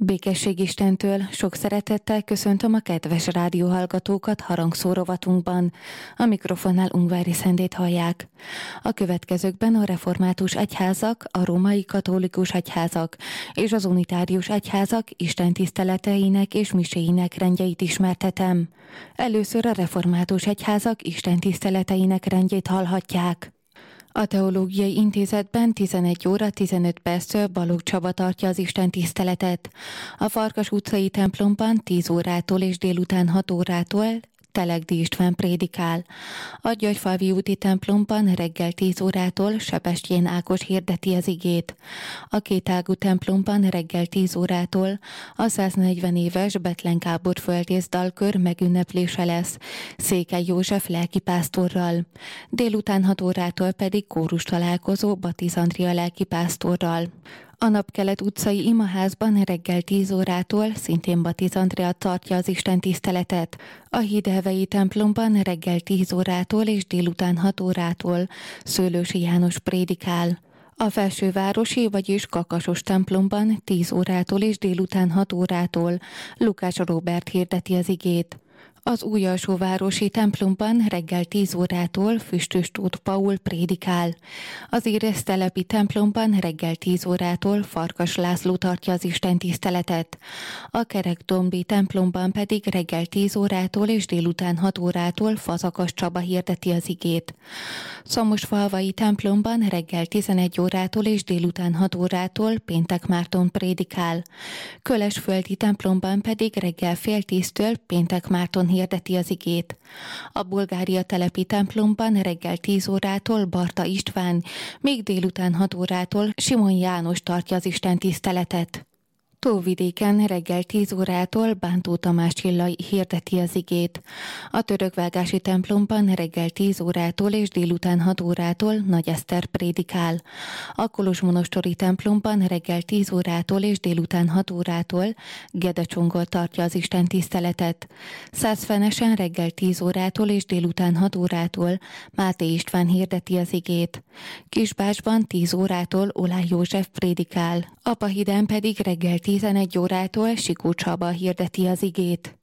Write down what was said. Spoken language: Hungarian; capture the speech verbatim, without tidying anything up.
Békesség Istentől, sok szeretettel köszöntöm a kedves rádióhallgatókat harangszó rovatunkban. A mikrofonnál Ungvári Szendét hallják. A következőkben a református egyházak, a római katolikus egyházak és az unitárius egyházak istentiszteleteinek és miséinek rendjeit ismertetem. Először a református egyházak istentiszteleteinek rendjét hallhatják. A Teológiai Intézetben tizenegy óra tizenöt perctől Balogh Csaba tartja az istentiszteletet. A Farkas utcai templomban tíz órától és délután hat órától Telegdi István prédikál. A Györgyfalvi úti templomban reggel tíz órától Sebestyén Ákos hirdeti az igét. A Kétágú templomban reggel tíz órától a száznegyven éves Bethlen Gábor földész dalkör megünneplése lesz Székely József lelkipásztorral. Délután hat órától pedig kórus találkozó Batiz Andrea lelkipásztorral. A Napkelet utcai imaházban reggel tíz órától szintén Batiz Andrea tartja az istentiszteletet. A Hídelvei templomban reggel tíz órától és délután hat órától Szőlősi János prédikál. A Felsővárosi, vagyis Kakasos templomban tíz órától és délután hat órától Lukács Róbert hirdeti az igét. Az Újalsóvárosi templomban reggel tíz órától Füstös Tóth Paul prédikál. Az Éreztelepi templomban reggel tíz órától Farkas László tartja az istentiszteletet. A Kerekdombi templomban pedig reggel tíz órától és délután hat órától Fazakas Csaba hirdeti az igét. Szamosfalvai templomban reggel tizenegy órától és délután hat órától Péntek Márton prédikál. Kölesföldi templomban pedig reggel fél tíztől Péntek Márton hirdeti az igét. A Bulgária telepi templomban reggel tíz órától Barta István, még délután hat órától Simon János tartja az istentiszteletet. Tóvidéken reggel tíz órától Bántó Tamás Csilla hirdeti az igét. A Törökvágási templomban reggel tíz órától és délután hat órától Nagy Eszter prédikál. A Kolozsmonostori templomban reggel tíz órától és délután hat órától Gede Csongor tartja az istentiszteletet. Százfenesen reggel tíz órától és délután hat órától Máté István hirdeti az igét. Kisbásban tíz órától Oláh József prédikál. Apahiden pedig reggel tizenegy órától Sikó Csaba hirdeti az igét.